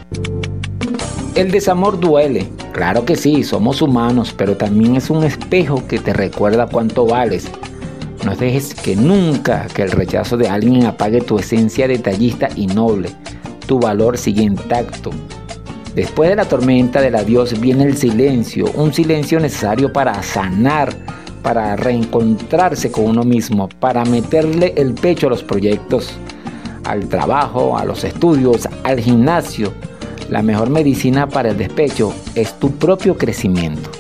El desamor duele, claro que sí, somos humanos, pero también es un espejo que te recuerda cuánto vales. No dejes que nunca que el rechazo de alguien apague tu esencia detallista y noble. Tu valor sigue intacto. Después de la tormenta del adiós viene el silencio, un silencio necesario para sanar, para reencontrarse con uno mismo, para meterle el pecho a los proyectos, al trabajo, a los estudios, al gimnasio. La mejor medicina para el despecho es tu propio crecimiento.